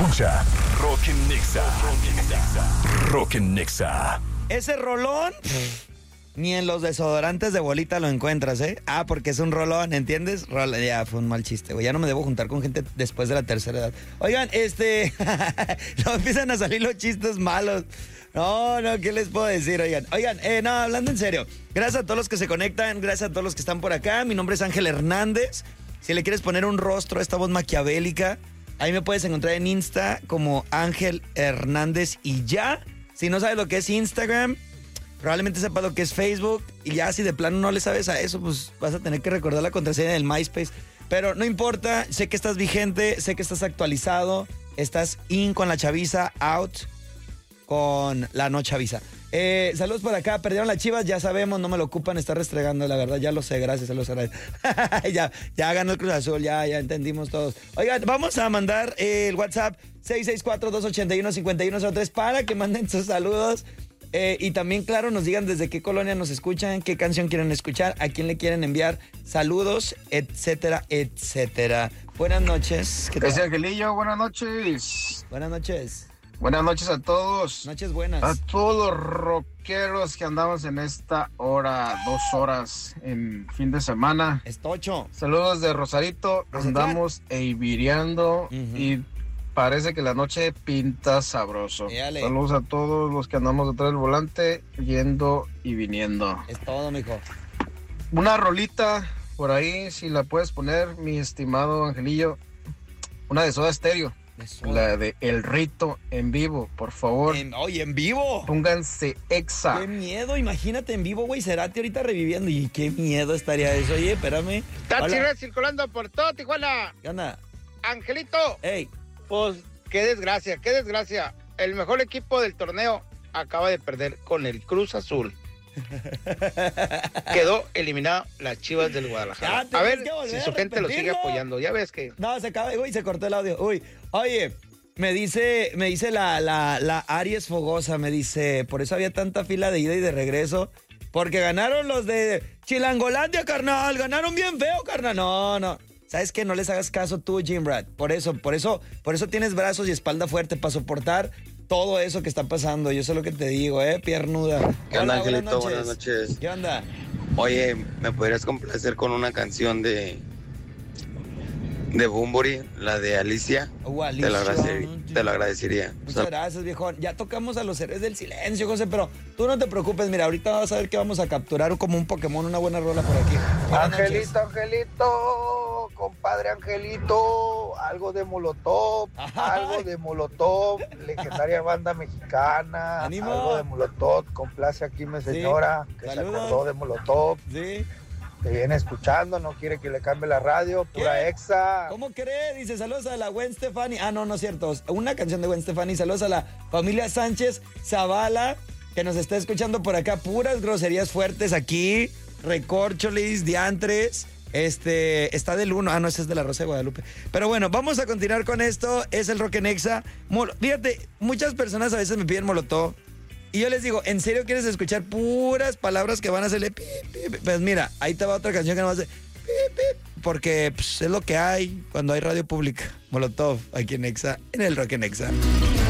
Escucha Rock en Nexa. Rock en Nexa. Ese rolón, ni en los desodorantes de bolita lo encuentras, ¿eh? Ah, porque es un rolón, ¿entiendes? Ya, fue un mal chiste, güey. Ya no me debo juntar con gente después de la tercera edad. Oigan, no empiezan a salir los chistes malos. No, ¿qué les puedo decir? Oigan, no, hablando en serio. Gracias a todos los que se conectan, gracias a todos los que están por acá. Mi nombre es Ángel Hernández. Si le quieres poner un rostro a esta voz maquiavélica, ahí me puedes encontrar en Insta como Ángel Hernández y ya. Si no sabes lo que es Instagram, probablemente sepas lo que es Facebook. Y ya si de plano no le sabes a eso, pues vas a tener que recordar la contraseña del MySpace. Pero no importa, sé que estás vigente, sé que estás actualizado, estás in con la chaviza, out con la no chaviza. Saludos por acá, perdieron las Chivas, ya sabemos, no me lo ocupan, está restregando, la verdad, ya lo sé, gracias, se los agradezco. ya ganó el Cruz Azul, ya entendimos todos. Oigan, vamos a mandar el WhatsApp 664-281-5103 para que manden sus saludos. Y también, claro, nos digan desde qué colonia nos escuchan, qué canción quieren escuchar, a quién le quieren enviar saludos, etcétera, etcétera. Buenas noches. ¿Qué tal? Ese Angelillo, buenas noches. Buenas noches. Buenas noches a todos. Noches buenas. A todos los rockeros que andamos en esta hora, 2 horas en fin de semana. Estocho. Saludos de Rosarito. Andamos eivireando y parece que la noche pinta sabroso. Dale. Saludos a todos los que andamos detrás del volante, yendo y viniendo. Es todo, mijo. Una rolita por ahí, si la puedes poner, mi estimado Angelillo. Una de Soda Stereo. La de El Rito en vivo, por favor. Oye, ¿en vivo? Pónganse exa. Qué miedo, imagínate en vivo, güey, Cerati ahorita reviviendo. Y qué miedo estaría eso. Oye, espérame. Taxi Red circulando por todo Tijuana. ¿Qué onda? Angelito. Ey. Pues, qué desgracia, qué desgracia. El mejor equipo del torneo acaba de perder con el Cruz Azul. Quedó eliminado las Chivas del Guadalajara. A ver si su gente lo sigue apoyando. Ya ves que... No, se acaba. Uy, se cortó el audio. Uy, oye, me dice la Aries Fogosa, me dice, por eso había tanta fila de ida y de regreso, porque ganaron los de Chilangolandia, carnal. Ganaron bien feo, carnal. No. ¿Sabes qué? No les hagas caso tú, Jim Brad. Por eso tienes brazos y espalda fuerte para soportar todo eso que está pasando. Yo sé lo que te digo, piernuda. ¿Qué onda, Angelito? Buenas noches. ¿Qué onda? Oye, ¿me podrías complacer con una canción de Bunbury, la de Alicia? Alicia. Te lo agradecería. Muchas gracias, viejón. Ya tocamos a los héroes del silencio, José, pero tú no te preocupes. Mira, ahorita vas a ver que vamos a capturar como un Pokémon, una buena rola por aquí. Angelito, compadre Angelito, algo de Molotov, legendaria banda mexicana. ¡Ánimo! Algo de Molotov, complace aquí mi señora, sí. que Saludos. se acordó de Molotov. Sí. Te viene escuchando, no quiere que le cambie la radio, pura ¿Qué? exa. ¿Cómo cree? Dice, saludos a la Gwen Stefani. No es cierto. Una canción de Gwen Stefani. Saludos a la familia Sánchez Zavala, que nos está escuchando por acá. Puras groserías fuertes aquí. Recorcholis, diantres. Está del 1. No, ese es de la Rosa de Guadalupe. Pero bueno, vamos a continuar con esto. Es el Rock en Exa. Fíjate, muchas personas a veces me piden Molotov. Y yo les digo, ¿en serio quieres escuchar puras palabras que van a hacerle pi, pi, pi? Pues mira, ahí te va otra canción que no va a hacer pi, pi, porque pues, es lo que hay cuando hay radio pública. Molotov, aquí en Exa, en el Rock en Exa.